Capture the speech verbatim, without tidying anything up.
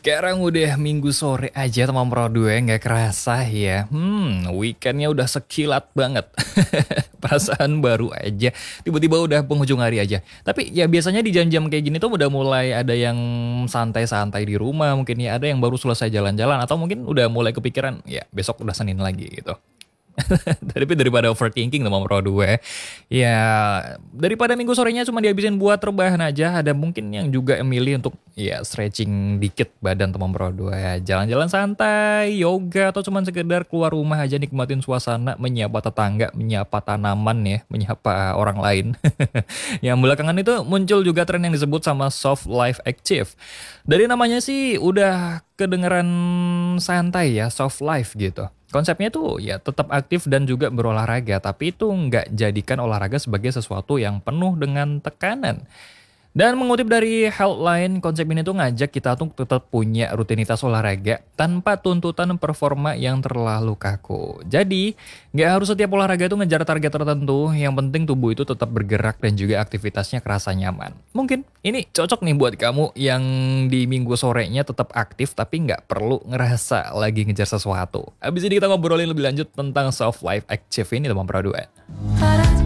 Sekarang udah Minggu sore aja teman Pro dua nggak kerasa ya. Hmm, weekendnya udah sekilat banget. Perasaan baru aja. Tiba-tiba udah penghujung hari aja. Tapi ya biasanya di jam-jam kayak gini tuh udah mulai ada yang santai-santai di rumah. Mungkin ya ada yang baru selesai jalan-jalan. Atau mungkin udah mulai kepikiran ya besok udah Senin lagi gitu. Tapi daripada overthinking sama Pro dua, ya daripada minggu sorenya cuma dihabisin buat rebahan aja, ada mungkin yang juga milih untuk ya stretching dikit badan teman Pro dua ya. Jalan-jalan santai, yoga, atau cuma sekedar keluar rumah aja nikmatin suasana, menyapa tetangga, menyapa tanaman ya, menyapa orang lain. Yang belakangan itu muncul juga tren yang disebut sama soft life active. Dari namanya sih udah kedengeran santai ya, soft life gitu. Konsepnya tuh ya tetap aktif dan juga berolahraga, tapi itu nggak jadikan olahraga sebagai sesuatu yang penuh dengan tekanan. Dan mengutip dari Healthline, konsep ini tuh ngajak kita tuh tetap punya rutinitas olahraga tanpa tuntutan performa yang terlalu kaku. Jadi, nggak harus setiap olahraga tuh ngejar target tertentu, yang penting tubuh itu tetap bergerak dan juga aktivitasnya kerasa nyaman. Mungkin ini cocok nih buat kamu yang di minggu sorenya tetap aktif tapi nggak perlu ngerasa lagi ngejar sesuatu. Abis ini kita ngobrolin lebih lanjut tentang Soft Life Active ini teman Pro dua.